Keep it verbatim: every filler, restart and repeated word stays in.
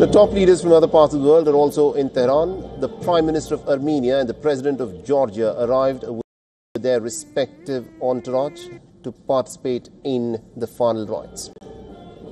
top leaders from other parts of the world are also in Tehran. The Prime Minister of Armenia and the President of Georgia arrived with their respective entourage to participate in the final rites.